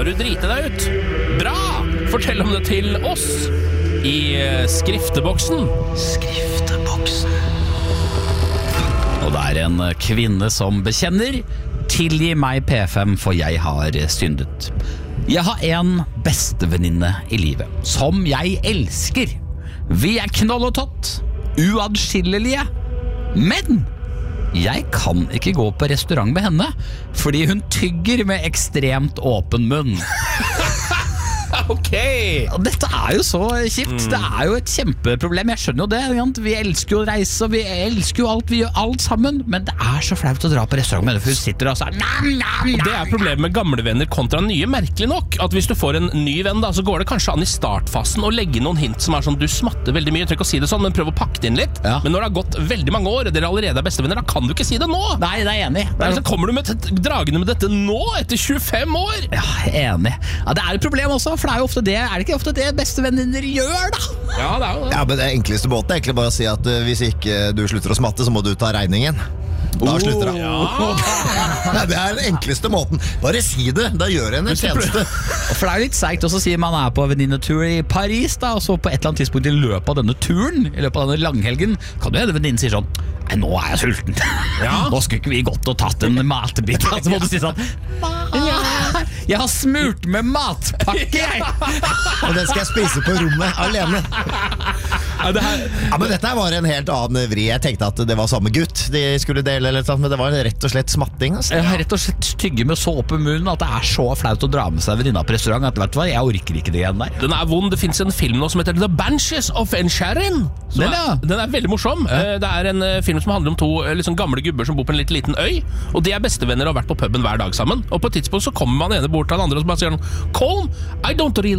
har du drite deg ut? Bra! Fortell om det til oss i skrifteboksen. Skrifteboksen. Og det er en kvinne som bekjenner: tilgi meg P5, for jeg har syndet. Jeg har en bestevenninne i livet som jeg elsker. Vi er knoll og tott, uadskillelige. Men jeg kan ikke gå på restaurant med henne fordi hun tygger med ekstremt åpen munn. Ok. Dette er jo så kjipt. Det er jo et kjempeproblem. Jeg skjønner jo det. Vi elsker jo å reise, og vi elsker jo alt. Vi gjør alt sammen. Men det er så flaut å dra på restaurant med henne, for hun sitter og sier nam, nam, nam. Det er problemet med gamle venner kontra nye. Merkelig nok at hvis du får en ny venn da, så går det kanskje an i startfasen å legge noen hint som er sånn: du smatter veldig mye, jeg trenger ikke å si det sånn, men prøv å pakke det inn litt. Ja. Men når det har gått veldig mange år, og dere allerede er bestevenner, da kan du ikke si det nå. Nei, det er jeg enig. Så kommer du dragende med dette nå, etter 25 år. Ja, enig. Ja, det er et problem også, for det er jo ofte det. Er det ikke ofte det bestevenner gjør, da? Ja, det er jo det. Ja, men det enkleste båten er egentlig bare å si at hvis ikke du slutter å smatte, så må du ta regningen. Da slutter det. Ja, det er den enkleste måten. Bare si det, da gjør jeg en tjeneste. For det er jo litt seigt også å si man er på venninnetur i Paris, da, og så på et eller annet tidspunkt i løpet av denne turen, i løpet av denne langhelgen, kan du hende venninnen sier sånn: nei, nå er jeg sulten. Ja. Nå skulle ikke vi gått og tatt en matbit. Så må du si sånn: jeg har smurt med matpakke, jeg. Og det skal jeg spise på rommet alene. Ja, men dette var en helt annen vri. Jeg tenkte at det var samme gutt de skulle dele, eller sånt, men det var rett og slett smatting. Altså. Jeg har rett og slett tygge med såpe i munnen, at det er så flaut å dra med seg venninna på restaurant at vet du hva, jeg orker ikke det igjen der. Den er vond. Det finnes en film nå som heter The Banshees of Inisherin. Den er veldig morsom. Det er en film som handler om to liksom gamle gubber som bor på en litt liten øy, og de er bestevenner og har vært på puben hver dag sammen. Og på et tidspunkt så kommer man ene bort til den andre og så bare sier han: Colm, I don't really